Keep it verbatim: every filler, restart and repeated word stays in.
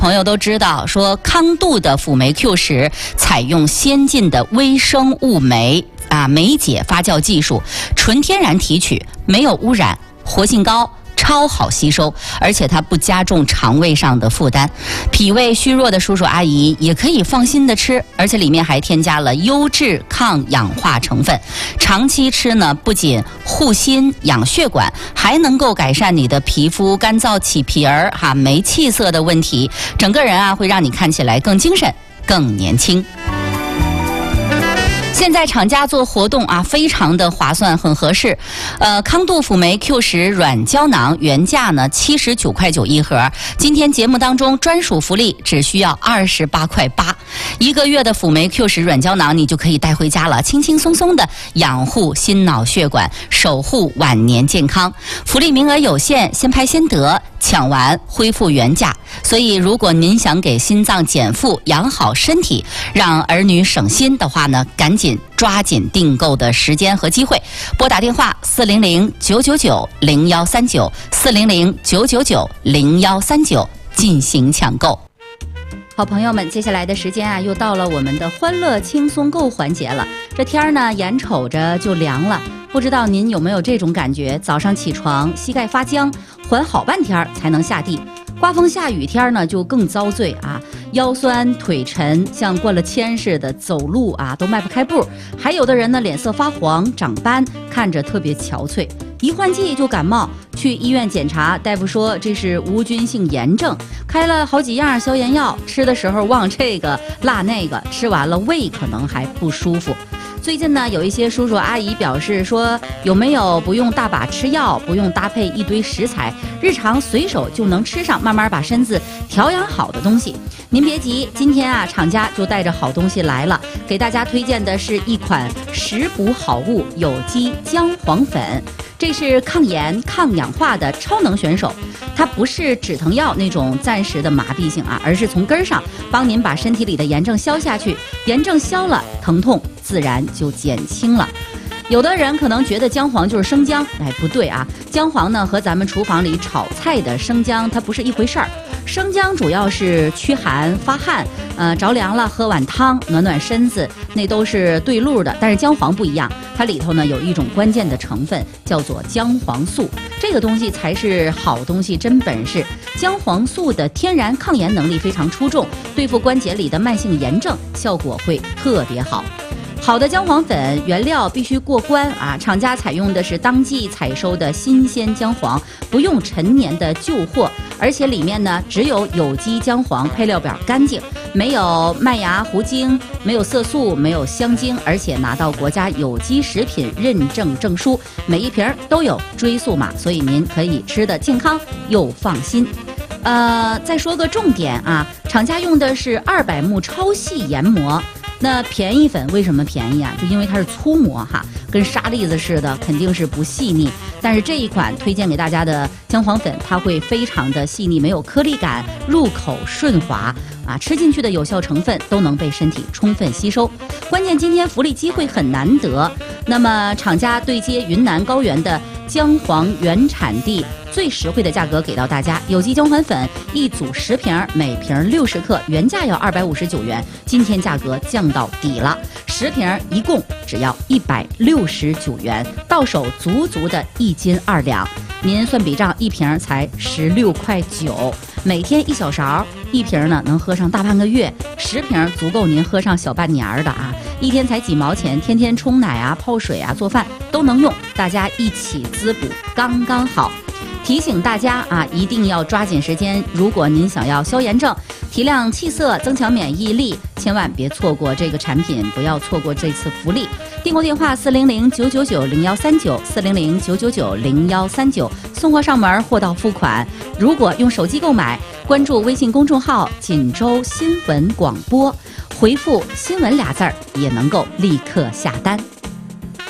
朋友都知道，说康度的辅酶 Q 十采用先进的微生物酶啊酶解发酵技术，纯天然提取，没有污染，活性高。超好吸收，而且它不加重肠胃上的负担，脾胃虚弱的叔叔阿姨也可以放心的吃，而且里面还添加了优质抗氧化成分，长期吃呢，不仅护心养血管，还能够改善你的皮肤干燥起皮儿哈没气色的问题，整个人啊会让你看起来更精神、更年轻。现在厂家做活动啊，非常的划算，很合适。呃，康度辅酶 Q 十软胶囊原价呢七十九块九一盒，今天节目当中专属福利只需要二十八块八，一个月的辅酶 Q 十软胶囊你就可以带回家了，轻轻松松的养护心脑血管，守护晚年健康。福利名额有限，先拍先得，抢完恢复原价。所以如果您想给心脏减负，养好身体，让儿女省心的话呢，赶紧抓紧订购的时间和机会，拨打电话四零零九九九零幺三九四零零九九九零幺三九进行抢购。好朋友们，接下来的时间啊，又到了我们的欢乐轻松购环节了。这天儿呢，眼瞅着就凉了，不知道您有没有这种感觉？早上起床膝盖发僵，缓好半天才能下地。刮风下雨天呢，就更遭罪啊，腰酸腿沉，像灌了铅似的，走路啊都迈不开步。还有的人呢，脸色发黄长斑，看着特别憔悴，一换季就感冒，去医院检查，大夫说这是无菌性炎症，开了好几样消炎药，吃的时候忘这个落那个，吃完了胃可能还不舒服。最近呢，有一些叔叔阿姨表示说，有没有不用大把吃药，不用搭配一堆食材，日常随手就能吃上，慢慢把身子调养好的东西。您别急，今天啊，厂家就带着好东西来了，给大家推荐的是一款食补好物有机姜黄粉。这是抗炎抗氧化的超能选手，它不是止疼药那种暂时的麻痹性啊，而是从根上帮您把身体里的炎症消下去，炎症消了，疼痛自然就减轻了。有的人可能觉得姜黄就是生姜，哎，不对啊，姜黄呢和咱们厨房里炒菜的生姜它不是一回事儿。生姜主要是驱寒发汗，呃，着凉了喝碗汤暖暖身子，那都是对路的。但是姜黄不一样，它里头呢有一种关键的成分叫做姜黄素，这个东西才是好东西真本事。姜黄素的天然抗炎能力非常出众，对付关节里的慢性炎症效果会特别好。好的姜黄粉原料必须过关啊！厂家采用的是当季采收的新鲜姜黄，不用陈年的旧货，而且里面呢只有有机姜黄，配料表干净，没有麦芽糊精，没有色素，没有香精，而且拿到国家有机食品认证证书，每一瓶都有追溯码，所以您可以吃得健康又放心。呃，再说个重点啊，厂家用的是二百目超细研磨。那便宜粉为什么便宜啊？就因为它是粗磨哈，跟沙粒子似的，肯定是不细腻。但是这一款推荐给大家的姜黄粉，它会非常的细腻，没有颗粒感，入口顺滑啊，吃进去的有效成分都能被身体充分吸收。关键今天福利机会很难得，那么厂家对接云南高原的姜黄原产地，最实惠的价格给到大家，有机姜黄粉一组十瓶，每瓶六十克，原价要二百五十九元，今天价格降到底了，十瓶一共只要一百六十九元，到手足足的一斤二两。您算笔账，一瓶才十六块九，每天一小勺，一瓶呢能喝上大半个月，十瓶足够您喝上小半年的啊！一天才几毛钱，天天冲奶啊、泡水啊、做饭都能用，大家一起滋补，刚刚好。提醒大家啊，一定要抓紧时间。如果您想要消炎症、提亮气色、增强免疫力，千万别错过这个产品，不要错过这次福利。订购电话四零零九九九零幺三九四零零九九九零幺三九，送货上门，货到付款。如果用手机购买，关注微信公众号“锦州新闻广播”，回复“新闻”俩字儿，也能够立刻下单。